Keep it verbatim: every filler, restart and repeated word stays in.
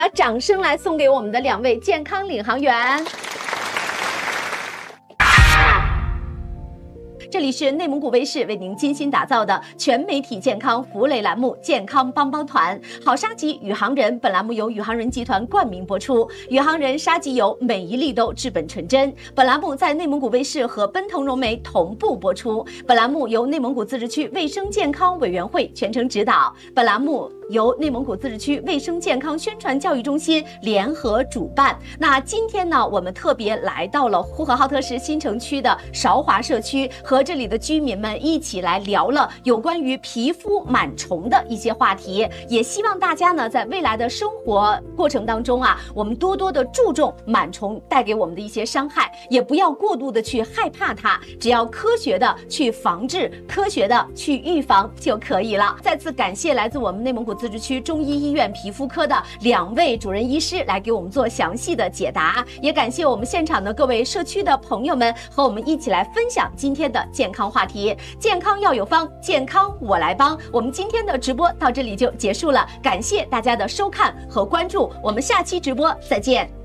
把掌声来送给我们的两位健康领航员。这里是内蒙古卫视为您精心打造的全媒体健康服务类栏目《健康帮帮团》，好沙棘宇航人。本栏目由宇航人集团冠名播出，宇航人沙棘油每一粒都治本纯真。本栏目在内蒙古卫视和奔腾融媒同步播出。本栏目由内蒙古自治区卫生健康委员会全程指导。本栏目由内蒙古自治区卫生健康宣传教育中心联合主办。那今天呢，我们特别来到了呼和浩特市新城区的韶华社区，和这里的居民们一起来聊了有关于皮肤螨虫的一些话题。也希望大家呢，在未来的生活过程当中啊，我们多多的注重螨虫带给我们的一些伤害，也不要过度的去害怕它，只要科学的去防治，科学的去预防就可以了。再次感谢来自我们内蒙古自治区中医医院皮肤科的两位主任医师来给我们做详细的解答，也感谢我们现场的各位社区的朋友们和我们一起来分享今天的健康话题。健康要有方，健康我来帮。我们今天的直播到这里就结束了，感谢大家的收看和关注，我们下期直播再见。